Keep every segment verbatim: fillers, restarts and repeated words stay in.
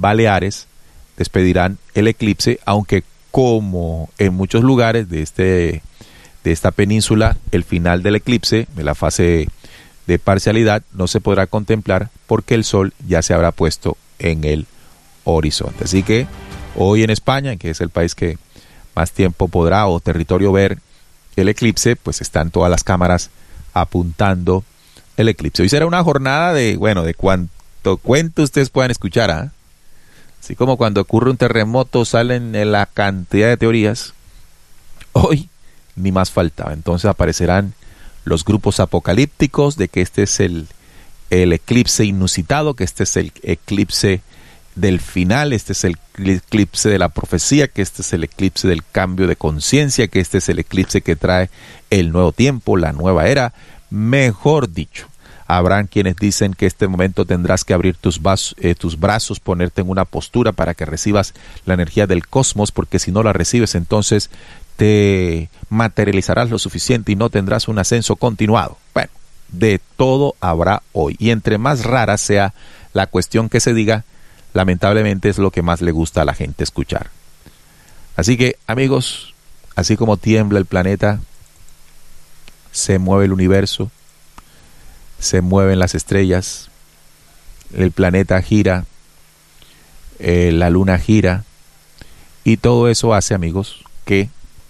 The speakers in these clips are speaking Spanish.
Baleares despedirán el eclipse, aunque como en muchos lugares de, este, de esta península, el final del eclipse, de la fase de parcialidad, no se podrá contemplar porque el sol ya se habrá puesto en el horizonte. Así que hoy en España, que es el país que más tiempo podrá o territorio ver el eclipse, pues están todas las cámaras apuntando el eclipse. Hoy será una jornada de, bueno, de cuanto cuento ustedes puedan escuchar, ¿eh? Así como cuando ocurre un terremoto salen la cantidad de teorías, hoy ni más faltaba. Entonces aparecerán los grupos apocalípticos de que este es el, el eclipse inusitado, que este es el eclipse del final, este es el eclipse de la profecía, que este es el eclipse del cambio de conciencia, que este es el eclipse que trae el nuevo tiempo, la nueva era. Mejor dicho, habrán quienes dicen que este momento tendrás que abrir tus, vasos, eh, tus brazos, ponerte en una postura para que recibas la energía del cosmos, porque si no la recibes entonces te materializarás lo suficiente y no tendrás un ascenso continuado. Bueno, de todo habrá hoy, y entre más rara sea la cuestión que se diga, lamentablemente es lo que más le gusta a la gente escuchar. Así que, amigos, así como tiembla el planeta, se mueve el universo, se mueven las estrellas, el planeta gira, eh, la luna gira, y todo eso hace, amigos, que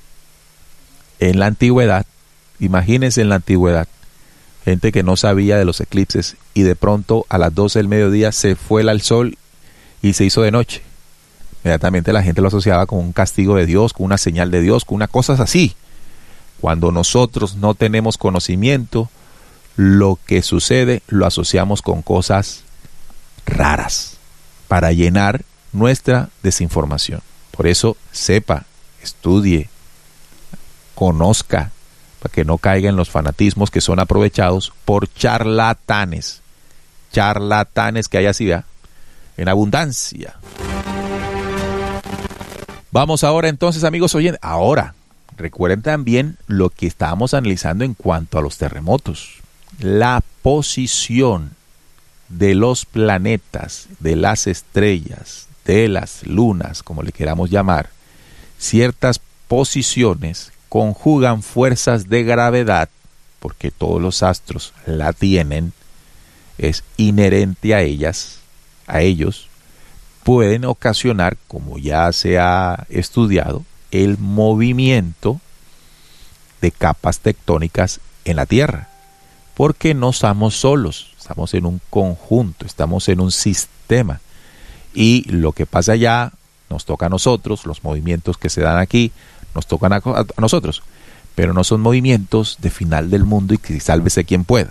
en la antigüedad, imagínense en la antigüedad, gente que no sabía de los eclipses y de pronto a las doce del mediodía se fue el sol y se hizo de noche. Inmediatamente la gente lo asociaba con un castigo de Dios, con una señal de Dios, con una cosa así. Cuando nosotros no tenemos conocimiento, lo que sucede lo asociamos con cosas raras para llenar nuestra desinformación. Por eso sepa, estudie, conozca, para que no caiga en los fanatismos que son aprovechados por charlatanes. Charlatanes que hay así, ¿verdad?, en abundancia. Vamos ahora entonces, amigos oyentes. Ahora, recuerden también lo que estábamos analizando en cuanto a los terremotos. La posición de los planetas, de las estrellas, de las lunas, como le queramos llamar, ciertas posiciones conjugan fuerzas de gravedad, porque todos los astros la tienen, es inherente a ellas, a ellos, pueden ocasionar, como ya se ha estudiado, el movimiento de capas tectónicas en la Tierra, porque no estamos solos, estamos en un conjunto, estamos en un sistema, y lo que pasa allá nos toca a nosotros, los movimientos que se dan aquí nos tocan a, a nosotros, pero no son movimientos de final del mundo y que sálvese quien pueda.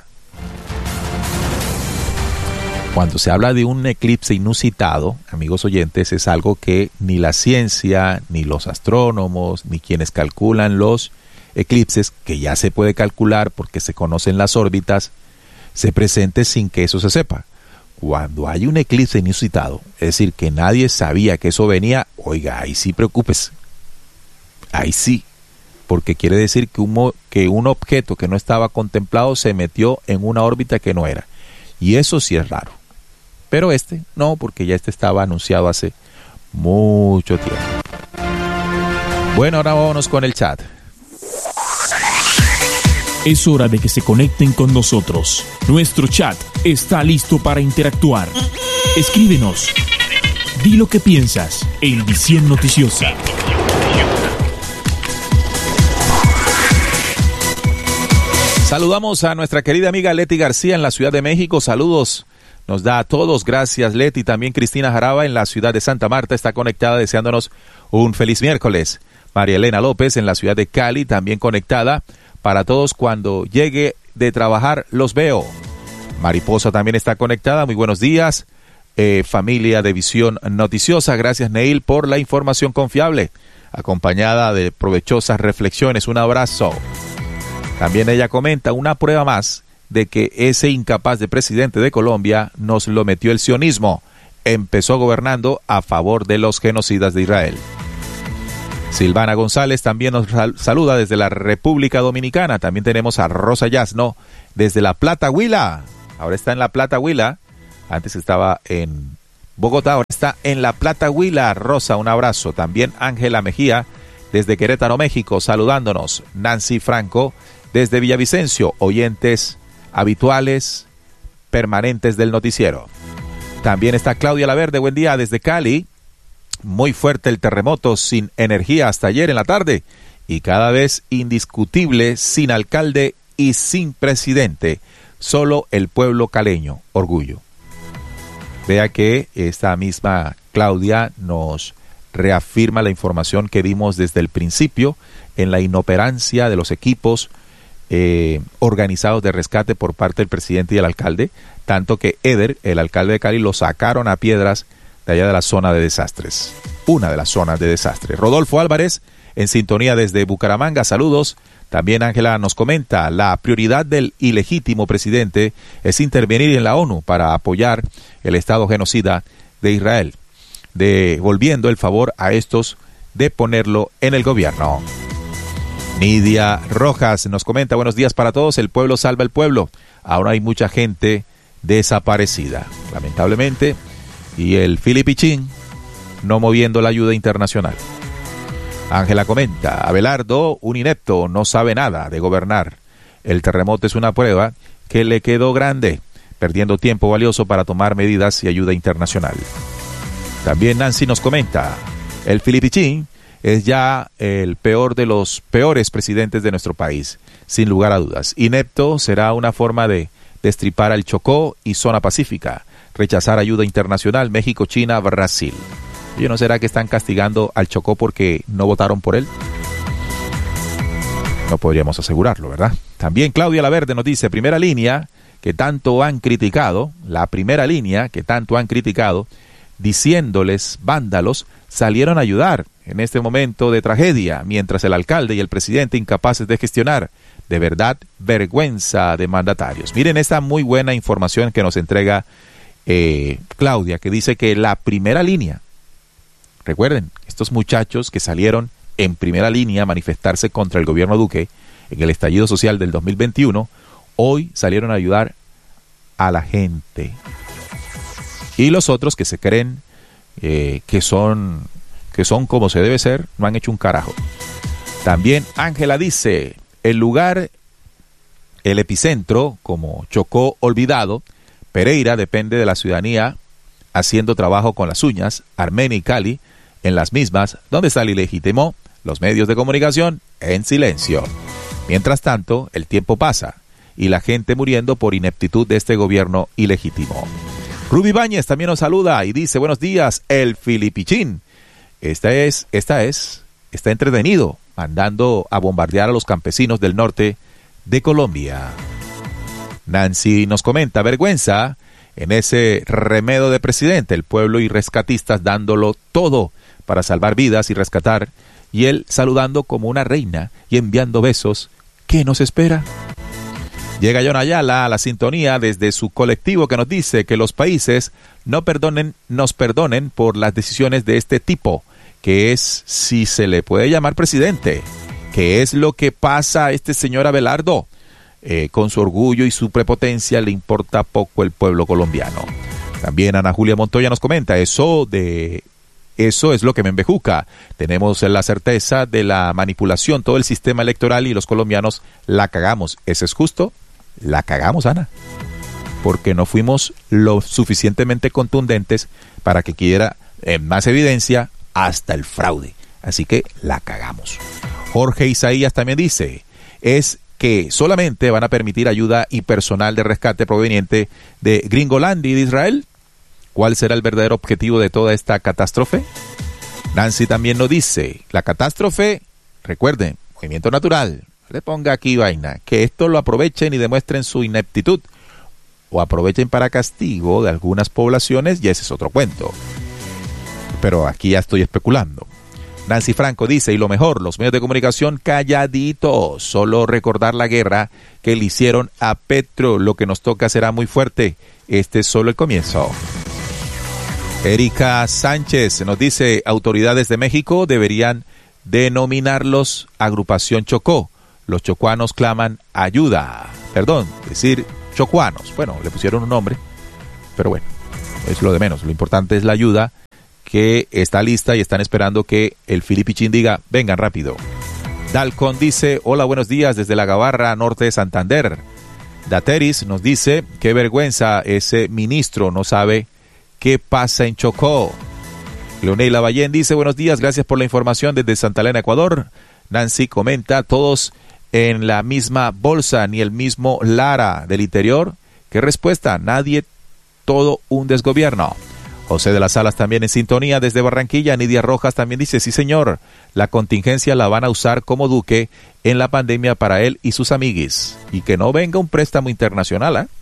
Cuando se habla de un eclipse inusitado, amigos oyentes, es algo que ni la ciencia, ni los astrónomos, ni quienes calculan los eclipses, que ya se puede calcular porque se conocen las órbitas, se presente sin que eso se sepa. Cuando hay un eclipse inusitado, es decir, que nadie sabía que eso venía, oiga, ahí sí preocúpese. Ahí sí, porque quiere decir que un, que un objeto que no estaba contemplado se metió en una órbita que no era. Y eso sí es raro. Pero este no, porque ya este estaba anunciado hace mucho tiempo. Bueno, ahora vámonos con el chat. Es hora de que se conecten con nosotros. Nuestro chat está listo para interactuar. Escríbenos. Di lo que piensas en Visión Noticiosa. Saludamos a nuestra querida amiga Leti García en la Ciudad de México. Saludos. Nos da a todos. Gracias, Leti. También Cristina Jaraba en la ciudad de Santa Marta está conectada deseándonos un feliz miércoles. María Elena López en la ciudad de Cali también conectada. Para todos, cuando llegue de trabajar los veo. Mariposa también está conectada. Muy buenos días. Eh, familia de Visión Noticiosa. Gracias, Neil, por la información confiable, acompañada de provechosas reflexiones. Un abrazo. También ella comenta una prueba más de que ese incapaz de presidente de Colombia nos lo metió el sionismo. Empezó gobernando a favor de los genocidas de Israel. Silvana González también nos saluda desde la República Dominicana. También tenemos a Rosa Yasno desde La Plata, Huila. Ahora está en La Plata, Huila. Antes estaba en Bogotá ahora está en La Plata, Huila. Rosa, un abrazo. También Ángela Mejía, desde Querétaro, México, saludándonos. Nancy Franco, desde Villavicencio, oyentes habituales, permanentes del noticiero. También está Claudia Laverde, buen día, desde Cali. Muy fuerte el terremoto, sin energía hasta ayer en la tarde. Y cada vez indiscutible, sin alcalde y sin presidente. Solo el pueblo caleño, orgullo. Vea que esta misma Claudia nos reafirma la información que dimos desde el principio en la inoperancia de los equipos eh, organizados de rescate por parte del presidente y el alcalde, tanto que Eder, el alcalde de Cali, lo sacaron a piedras de allá de la zona de desastres, una de las zonas de desastre. Rodolfo Álvarez, en sintonía desde Bucaramanga, saludos. También Ángela nos comenta, la prioridad del ilegítimo presidente es intervenir en la ONU para apoyar el Estado genocida de Israel, devolviendo el favor a estos de ponerlo en el gobierno. Nidia Rojas nos comenta, buenos días para todos, el pueblo salva el pueblo. Ahora hay mucha gente desaparecida, lamentablemente, y el Filipichín no moviendo la ayuda internacional. Ángela comenta, Abelardo, un inepto, no sabe nada de gobernar. El terremoto es una prueba que le quedó grande, perdiendo tiempo valioso para tomar medidas y ayuda internacional. También Nancy nos comenta, el Filipichín es ya el peor de los peores presidentes de nuestro país, sin lugar a dudas. Inepto será una forma de destripar al Chocó y zona pacífica, rechazar ayuda internacional, México, China, Brasil. ¿Y no será que están castigando al Chocó porque no votaron por él? No podríamos asegurarlo, ¿verdad? También Claudia Laverde nos dice, primera línea que tanto han criticado, la primera línea que tanto han criticado, diciéndoles vándalos, salieron a ayudar en este momento de tragedia, mientras el alcalde y el presidente incapaces de gestionar. De verdad, vergüenza de mandatarios. Miren esta muy buena información que nos entrega eh, Claudia, que dice que la primera línea, recuerden, estos muchachos que salieron en primera línea a manifestarse contra el gobierno Duque en el estallido social del dos mil veintiuno, hoy salieron a ayudar a la gente. Y los otros que se creen eh, que son que son como se debe ser, no han hecho un carajo. También Ángela dice, el lugar, el epicentro, como Chocó olvidado, Pereira depende de la ciudadanía haciendo trabajo con las uñas, Armenia y Cali, en las mismas, donde está el ilegítimo, los medios de comunicación en silencio. Mientras tanto, el tiempo pasa y la gente muriendo por ineptitud de este gobierno ilegítimo. Ruby Báñez también nos saluda y dice, buenos días, el Filipichín. Esta es, esta es, está entretenido, mandando a bombardear a los campesinos del norte de Colombia. Nancy nos comenta, vergüenza en ese remedo de presidente, el pueblo y rescatistas dándolo todo para salvar vidas y rescatar, y él saludando como una reina y enviando besos. ¿Qué nos espera? Llega John Ayala a la sintonía desde su colectivo que nos dice que los países no perdonen, nos perdonen por las decisiones de este tipo, que es, si se le puede llamar presidente, que es lo que pasa a este señor Abelardo. Eh, con su orgullo y su prepotencia le importa poco el pueblo colombiano. También Ana Julia Montoya nos comenta, eso de... Eso es lo que me embejuca. Tenemos la certeza de la manipulación, todo el sistema electoral y los colombianos la cagamos. ¿Eso es justo? La cagamos, Ana. Porque no fuimos lo suficientemente contundentes para que quiera en más evidencia hasta el fraude. Así que la cagamos. Jorge Isaías también dice, es que solamente van a permitir ayuda y personal de rescate proveniente de Gringolandia y de Israel. ¿Cuál será el verdadero objetivo de toda esta catástrofe? Nancy también nos dice, la catástrofe, recuerden, movimiento natural, no le ponga aquí vaina, que esto lo aprovechen y demuestren su ineptitud, o aprovechen para castigo de algunas poblaciones, y ese es otro cuento. Pero aquí ya estoy especulando. Nancy Franco dice, y lo mejor, los medios de comunicación calladitos, solo recordar la guerra que le hicieron a Petro, lo que nos toca será muy fuerte, este es solo el comienzo. Erika Sánchez nos dice, autoridades de México deberían denominarlos Agrupación Chocó. Los chocuanos claman ayuda. Perdón, decir chocuanos. Bueno, le pusieron un nombre, pero bueno, es lo de menos. Lo importante es la ayuda que está lista y están esperando que el Filipichín diga, vengan rápido. Dalcon dice, hola, buenos días desde la Gabarra, norte de Santander. Dateris nos dice, qué vergüenza, ese ministro no sabe qué pasa en Chocó. Leonel Lavallén dice, buenos días, gracias por la información desde Santa Elena, Ecuador. Nancy comenta, todos en la misma bolsa, ni el mismo Lara del interior. ¿Qué respuesta? Nadie, todo un desgobierno. José de las Salas también en sintonía desde Barranquilla. Nidia Rojas también dice, sí señor, la contingencia la van a usar como Duque en la pandemia para él y sus amiguis. Y que no venga un préstamo internacional, ¿eh?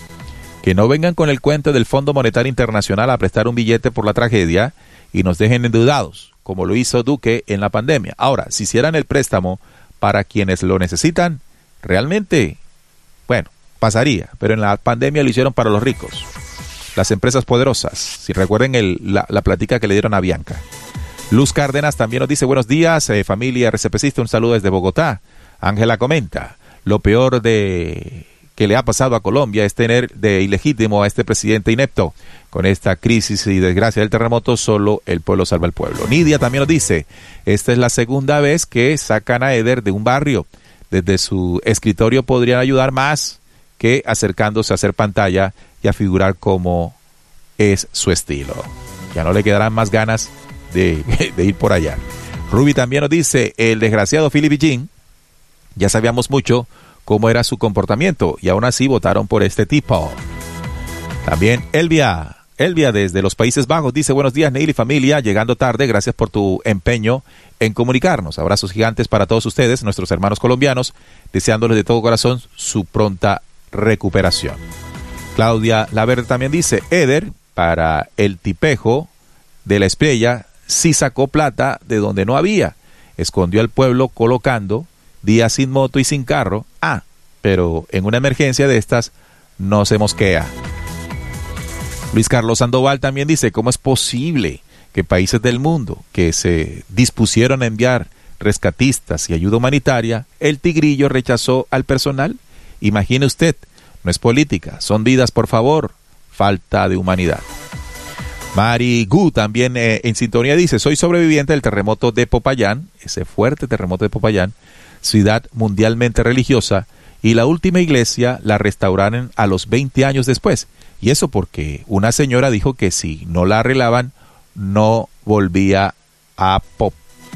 Que no vengan con el cuento del Fondo Monetario Internacional a prestar un billete por la tragedia y nos dejen endeudados, como lo hizo Duque en la pandemia. Ahora, si hicieran el préstamo para quienes lo necesitan, realmente, bueno, pasaría, pero en la pandemia lo hicieron para los ricos. Las empresas poderosas, si recuerden el, la, la plática que le dieron a Bianca. Luz Cárdenas también nos dice, buenos días, eh, familia R C Pcista, un saludo desde Bogotá. Ángela comenta, lo peor de que le ha pasado a Colombia es tener de ilegítimo a este presidente inepto. Con esta crisis y desgracia del terremoto, solo el pueblo salva al pueblo. Nidia también nos dice, esta es la segunda vez que sacan a Eder de un barrio. Desde su escritorio podrían ayudar más que acercándose a hacer pantalla y a figurar como es su estilo. Ya no le quedarán más ganas de, de ir por allá. Ruby también nos dice, el desgraciado Filipichín, ya sabíamos mucho cómo era su comportamiento y aún así votaron por este tipo. También Elvia, Elvia desde los Países Bajos dice, buenos días Neil y familia, llegando tarde, gracias por tu empeño en comunicarnos. Abrazos gigantes para todos ustedes, nuestros hermanos colombianos, deseándoles de todo corazón su pronta recuperación. Claudia Laverde también dice, Eder, para el tipejo de la estrella, sí sacó plata de donde no había. Escondió al pueblo colocando días sin moto y sin carro. Ah, pero en una emergencia de estas no se mosquea. Luis Carlos Sandoval también dice, ¿cómo es posible que países del mundo que se dispusieron a enviar rescatistas y ayuda humanitaria, el Tigrillo rechazó al personal? Imagine usted, no es política, son vidas, por favor, falta de humanidad. Mari Gu también eh, en sintonía dice, soy sobreviviente del terremoto de Popayán, ese fuerte terremoto de Popayán, ciudad mundialmente religiosa, y la última iglesia la restauraron a los veinte años después. Y eso porque una señora dijo que si no la arreglaban, no volvía a Pop.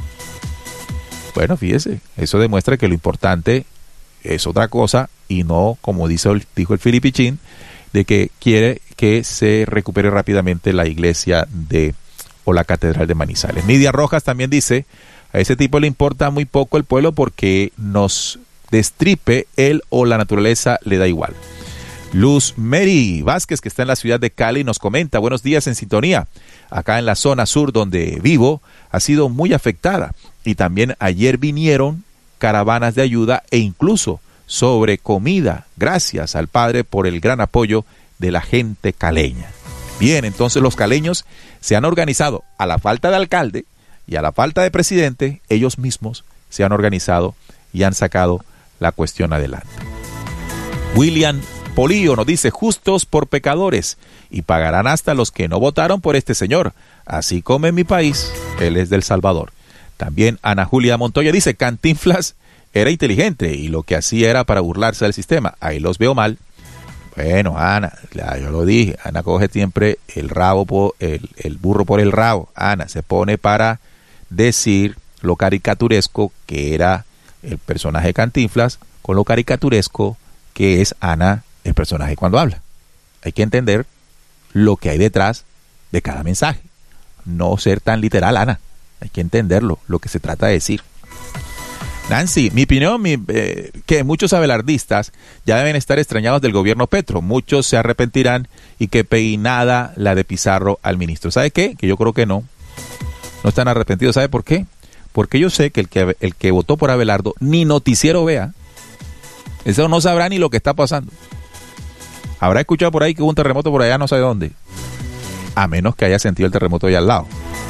Bueno, fíjese, eso demuestra que lo importante es otra cosa y no, como dice, dijo el Filipichín, de que quiere que se recupere rápidamente la iglesia de o la catedral de Manizales. Nidia Rojas también dice, a ese tipo le importa muy poco el pueblo porque nos destripe él o la naturaleza le da igual. Luz Mary Vázquez, que está en la ciudad de Cali, nos comenta, buenos días en sintonía. Acá en la zona sur donde vivo ha sido muy afectada y también ayer vinieron caravanas de ayuda e incluso sobre comida, gracias al Padre por el gran apoyo de la gente caleña. Bien, entonces los caleños se han organizado a la falta de alcalde y a la falta de presidente, ellos mismos se han organizado y han sacado la cuestión adelante. William Polío nos dice, justos por pecadores, y pagarán hasta los que no votaron por este señor, así como en mi país, él es del Salvador. También Ana Julia Montoya dice, Cantinflas era inteligente y lo que hacía era para burlarse del sistema, ahí los veo mal. Bueno, Ana, ya yo lo dije, Ana coge siempre el rabo por, el, el burro por el rabo. Ana se pone para decir lo caricaturesco que era el personaje Cantinflas con lo caricaturesco que es Ana, el personaje cuando habla. Hay que entender lo que hay detrás de cada mensaje. No ser tan literal, Ana. Hay que entenderlo, lo que se trata de decir. Nancy, mi opinión, mi, eh, que muchos abelardistas ya deben estar extrañados del gobierno Petro. Muchos se arrepentirán y que peinada la de Pizarro al ministro. ¿Sabe qué? Que yo creo que no. No están arrepentidos. ¿Sabe por qué? Porque yo sé que el que, el que votó por Abelardo ni noticiero vea. Eso no sabrá ni lo que está pasando. Habrá escuchado por ahí que hubo un terremoto por allá, no sé dónde. A menos que haya sentido el terremoto allá al lado.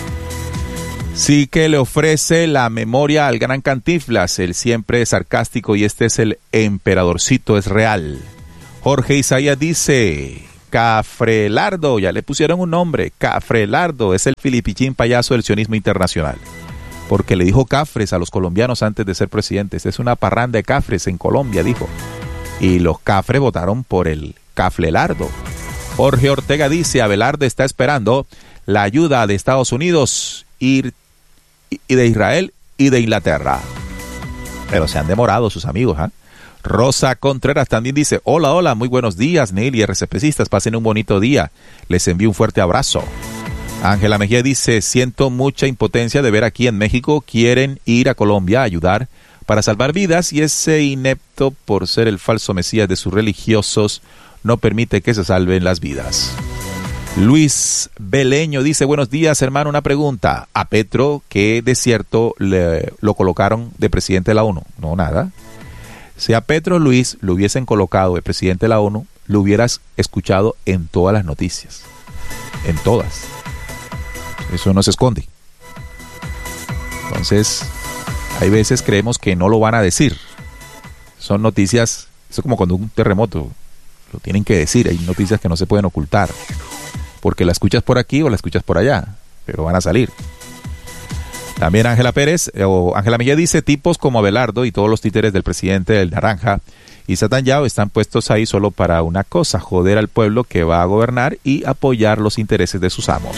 Sí que le ofrece la memoria al gran Cantinflas, el siempre sarcástico, y este es el emperadorcito, es real. Jorge Isaías dice, Cafrelardo, ya le pusieron un nombre, Cafrelardo, es el filipichín payaso del sionismo internacional, porque le dijo cafres a los colombianos antes de ser presidente. Es una parranda de cafres en Colombia, dijo, y los cafres votaron por el Cafrelardo. Jorge Ortega dice, Abelardo está esperando la ayuda de Estados Unidos y de Israel y de Inglaterra, pero se han demorado sus amigos, ¿eh? Rosa Contreras también dice, hola, hola, muy buenos días, Neil y RCPcistas, pasen un bonito día, les envío un fuerte abrazo. Ángela Mejía dice, siento mucha impotencia de ver aquí en México, quieren ir a Colombia a ayudar para salvar vidas y ese inepto, por ser el falso mesías de sus religiosos, no permite que se salven las vidas. Luis Beleño dice, buenos días, hermano, una pregunta. A Petro, ¿qué desierto le, lo colocaron de presidente de la ONU? No, nada. Si a Petro Luis lo hubiesen colocado de presidente de la ONU, lo hubieras escuchado en todas las noticias. En todas. Eso no se esconde. Entonces, hay veces creemos que no lo van a decir. Son noticias, eso es como cuando un terremoto, lo tienen que decir. Hay noticias que no se pueden ocultar, porque la escuchas por aquí o la escuchas por allá, pero van a salir. También Ángela Pérez, o Ángela Mejía dice, tipos como Abelardo y todos los títeres del presidente del Naranja y Satán Yao están puestos ahí solo para una cosa, joder al pueblo que va a gobernar y apoyar los intereses de sus amos.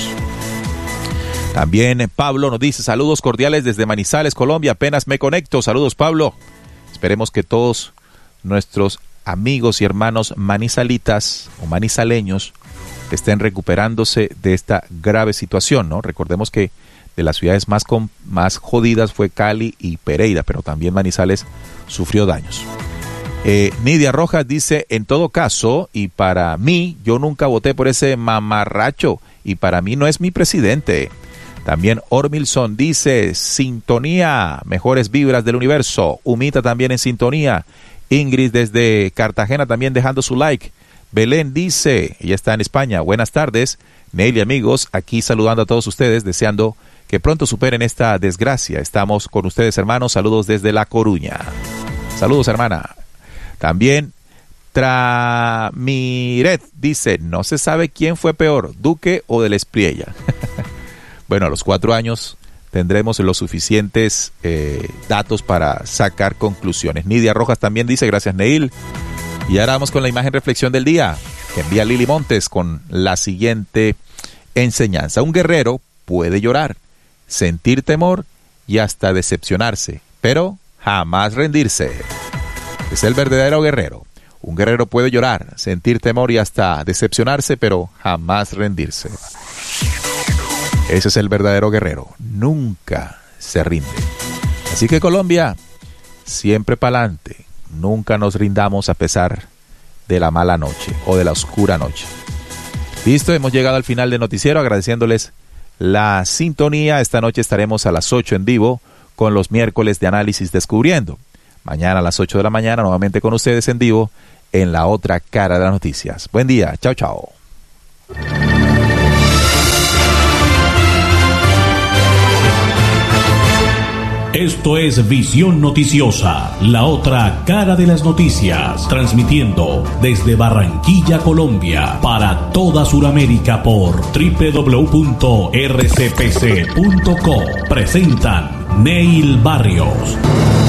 También Pablo nos dice, saludos cordiales desde Manizales, Colombia, apenas me conecto, saludos Pablo. Esperemos que todos nuestros amigos y hermanos manizalitas o manizaleños estén recuperándose de esta grave situación, ¿no? Recordemos que de las ciudades más, con, más jodidas fue Cali y Pereira, pero también Manizales sufrió daños. Eh, Nidia Rojas dice, en todo caso, y para mí, yo nunca voté por ese mamarracho, y para mí no es mi presidente. También Ormilson dice, sintonía, mejores vibras del universo. Humita también en sintonía. Ingrid desde Cartagena también dejando su like. Belén dice, ella está en España, buenas tardes. Neil y amigos, aquí saludando a todos ustedes, deseando que pronto superen esta desgracia. Estamos con ustedes, hermanos. Saludos desde La Coruña. Saludos, hermana. También Tramiret dice, no se sabe quién fue peor, Duque o Del Espriella. Bueno, a los cuatro años tendremos los suficientes eh, datos para sacar conclusiones. Nidia Rojas también dice, gracias, Neil. Y ahora vamos con la imagen reflexión del día, que envía Lili Montes con la siguiente enseñanza. Un guerrero puede llorar, sentir temor y hasta decepcionarse, pero jamás rendirse. Es el verdadero guerrero. Un guerrero puede llorar, sentir temor y hasta decepcionarse, pero jamás rendirse. Ese es el verdadero guerrero. Nunca se rinde. Así que Colombia, siempre pa'lante. Nunca nos rindamos a pesar de la mala noche o de la oscura noche. Listo, hemos llegado al final del noticiero, agradeciéndoles la sintonía. Esta noche estaremos a las ocho en vivo con los miércoles de Análisis Descubriendo. Mañana a las ocho de la mañana nuevamente con ustedes en vivo en la otra cara de las noticias. Buen día, chao, chao. Esto es Visión Noticiosa, la otra cara de las noticias, transmitiendo desde Barranquilla, Colombia, para toda Sudamérica por doble u doble u doble u punto r c p c punto com. Presentan Neil Barrios.